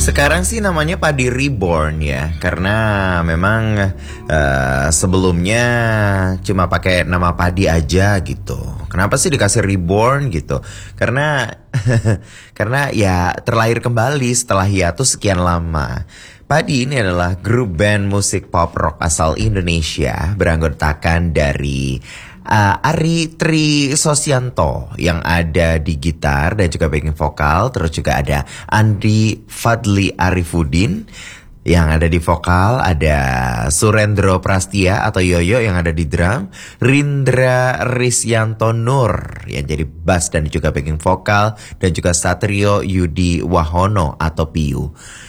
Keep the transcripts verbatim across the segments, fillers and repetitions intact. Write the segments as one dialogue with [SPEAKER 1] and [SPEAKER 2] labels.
[SPEAKER 1] Sekarang sih namanya Padi Reborn ya, karena memang uh, sebelumnya cuma pakai nama Padi aja gitu. Kenapa sih dikasih Reborn gitu? Karena karena ya terlahir kembali setelah hiatus sekian lama. Padi ini adalah grup band musik pop rock asal Indonesia beranggotakan dari Uh, Ari Tri Sosianto yang ada di gitar dan juga backing vokal. Terus juga ada Andi Fadli Arifudin yang ada di vokal. Ada Surendro Prastia atau Yoyo yang ada di drum. Rindra Risyanto Nur yang jadi bass dan juga backing vokal. Dan juga Satrio Yudi Wahono atau Piu.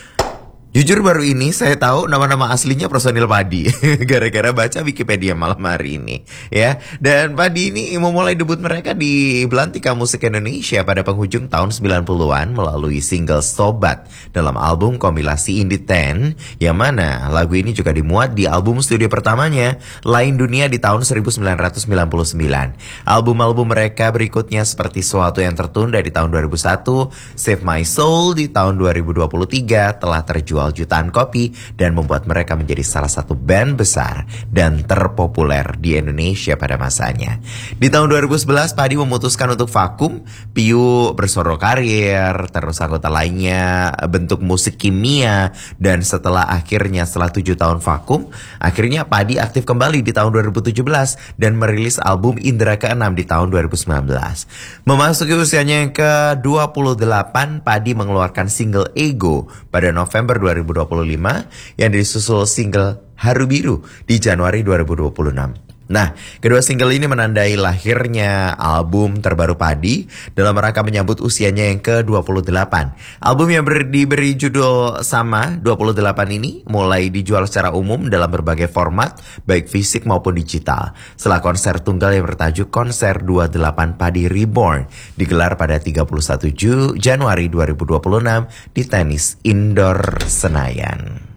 [SPEAKER 1] Jujur baru ini saya tahu nama-nama aslinya personil Padi gara-gara baca Wikipedia malam hari ini ya. Dan Padi ini memulai debut mereka di Belantika Musik Indonesia pada penghujung tahun sembilan puluhan melalui single Sobat dalam album kompilasi Indie Ten, yang mana lagu ini juga dimuat di album studio pertamanya Lain Dunia di tahun seribu sembilan ratus sembilan puluh sembilan. Album-album mereka berikutnya seperti Sesuatu Yang Tertunda di tahun dua ribu satu, Save My Soul di tahun dua ribu dua puluh tiga telah terjual jutaan kopi dan membuat mereka menjadi salah satu band besar dan terpopuler di Indonesia pada masanya. Di tahun dua ribu sebelas Padi memutuskan untuk vakum, Piu bersolo karir, terus anggota lainnya bentuk musik kimia, dan setelah akhirnya setelah tujuh tahun vakum, akhirnya Padi aktif kembali di tahun dua ribu tujuh belas dan merilis album Indra keenam di tahun dua ribu sembilan belas. Memasuki usianya yang ke dua puluh delapan, Padi mengeluarkan single Ego pada November dua ribu dua puluh lima yang disusul single Haru Biru di Januari dua ribu dua puluh enam. Nah, kedua single ini menandai lahirnya album terbaru Padi dalam rangka menyambut usianya yang ke dua puluh delapan. Album yang ber- diberi judul sama dua puluh delapan ini mulai dijual secara umum dalam berbagai format, baik fisik maupun digital. Setelah konser tunggal yang bertajuk Konser dua puluh delapan Padi Reborn digelar pada tiga puluh satu Januari dua ribu dua puluh enam di Tenis Indoor Senayan.